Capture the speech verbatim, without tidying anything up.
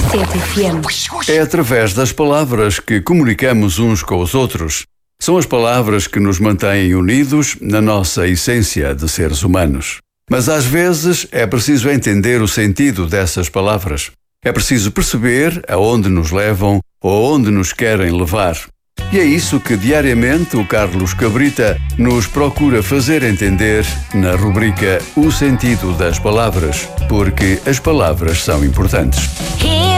sete F M. É através das palavras que comunicamos uns com os outros. São as palavras que nos mantêm unidos na nossa essência de seres humanos. Mas às vezes é preciso entender o sentido dessas palavras. É preciso perceber aonde nos levam ou aonde nos querem levar. E é isso que diariamente o Carlos Cabrita nos procura fazer entender na rubrica O Sentido das Palavras, porque as palavras são importantes.